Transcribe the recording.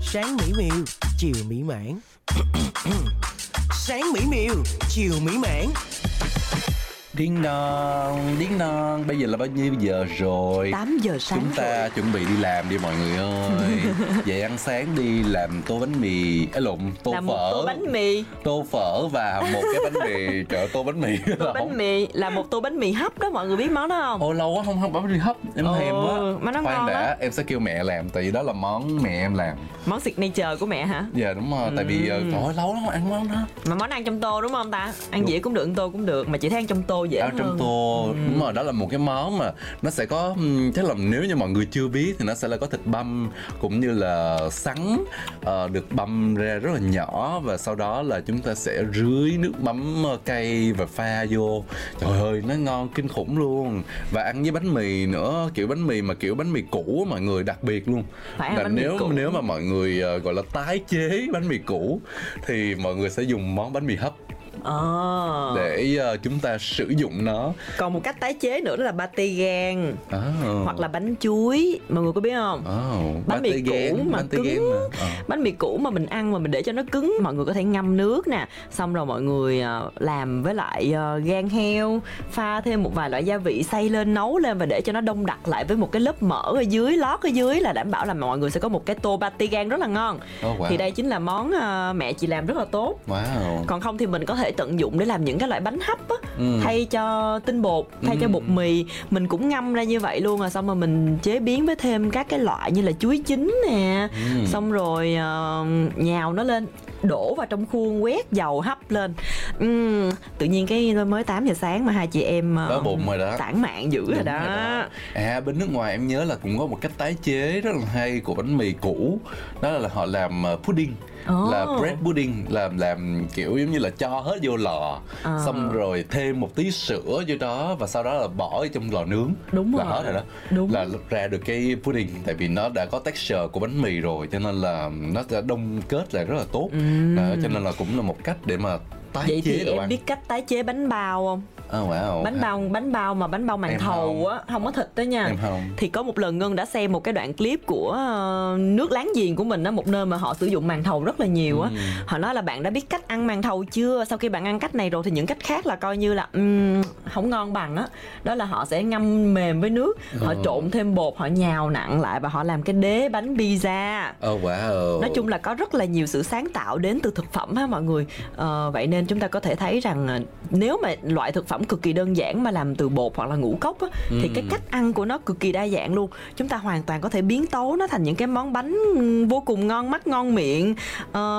Sáng mỹ miều, chiều mỹ mãn. Sáng mỹ miều, chiều mỹ mãn. Điên non, bây giờ là bao nhiêu giờ rồi? 8 giờ sáng. Chúng ta rồi. chuẩn bị đi làm đi mọi người ơi. Dậy ăn sáng đi, làm tô bánh mì, tô làm phở. một tô bánh mì. Tô phở và một cái bánh mì. Trời ơi, tô bánh mì. Tô bánh mì là một tô bánh mì hấp đó, mọi người biết món đó không? Ồ, lâu quá không bánh mì hấp. Em thèm quá. Mà nó Khoan ngon đã, lắm. em sẽ kêu mẹ làm, tại vì đó là món mẹ em làm. Món signature của mẹ hả? Dạ đúng rồi, tại vì trời ơi, lâu lắm không ăn món đó. Mà món ăn trong tô đúng không ta? Ăn dĩa cũng được, ăn tô cũng được, mà chỉ thấy ăn trong tô dễ Ăn hơn. trong tô, đúng rồi, đó là một cái món mà nó sẽ có, chắc là nếu như mọi người chưa biết thì nó sẽ là có thịt băm cũng như là sắn được băm ra rất là nhỏ, và sau đó là chúng ta sẽ rưới nước mắm cay và pha vô. Trời ơi, nó ngon kinh khủng luôn. Và ăn với bánh mì nữa, kiểu bánh mì mà kiểu bánh mì cũ á mọi người, đặc biệt luôn. Phải ăn Là bánh mì cũ. nếu mà mọi người gọi là tái chế bánh mì cũ thì mọi người sẽ dùng món bánh mì hấp để chúng ta sử dụng nó. Còn một cách tái chế nữa đó là pate gan hoặc là bánh chuối, mọi người có biết không? Bánh mì cũ mà cứng, bánh mì cũ mà mình ăn mà mình để cho nó cứng, mọi người có thể ngâm nước nè, xong rồi mọi người làm với lại gan heo, pha thêm một vài loại gia vị, xay lên nấu lên và để cho nó đông đặc lại với một cái lớp mỡ ở dưới, lót ở dưới, là đảm bảo là mọi người sẽ có một cái tô pate gan rất là ngon. Thì đây chính là món mẹ chị làm rất là tốt. Còn không thì mình có thể tận dụng để làm những cái loại bánh hấp á, thay cho tinh bột, thay cho bột mì, mình cũng ngâm ra như vậy luôn, rồi xong rồi mình chế biến với thêm các cái loại như là chuối chín nè, xong rồi nhào nó lên, đổ vào trong khuôn, quét dầu hấp lên. Tự nhiên cái mới 8 giờ sáng mà hai chị em đói bụng rồi đó, tản mạn dữ rồi đó. Bên nước ngoài em nhớ là cũng có một cách tái chế rất là hay của bánh mì cũ, đó là họ làm pudding. Là bread pudding, làm kiểu giống như là cho hết vô lò, xong rồi thêm một tí sữa vô đó, và sau đó là bỏ ở trong lò nướng. Đúng là rồi. hết rồi đó. Đúng. Là ra được cái pudding, tại vì nó đã có texture của bánh mì rồi, cho nên là nó sẽ đông kết lại rất là tốt. Đó, cho nên là cũng là một cách để mà tái vậy chế. thì em biết cách tái chế bánh bao không? Bánh bao mà bánh bao màn thầu á, không có thịt đó nha. Em không. Thì có một lần Ngân đã xem một cái đoạn clip của nước láng giềng của mình á, một nơi mà họ sử dụng màn thầu rất là nhiều á. Họ nói là bạn đã biết cách ăn màn thầu chưa? Sau khi bạn ăn cách này rồi thì những cách khác là coi như là không ngon bằng á. Đó là họ sẽ ngâm mềm với nước, họ trộn thêm bột, họ nhào nặn lại và họ làm cái đế bánh pizza. Nói chung là có rất là nhiều sự sáng tạo đến từ thực phẩm ha mọi người. Vậy nên chúng ta có thể thấy rằng nếu mà loại thực phẩm cực kỳ đơn giản mà làm từ bột hoặc là ngũ cốc á, thì cái cách ăn của nó cực kỳ đa dạng luôn. Chúng ta hoàn toàn có thể biến tấu nó thành những cái món bánh vô cùng ngon mắt, ngon miệng,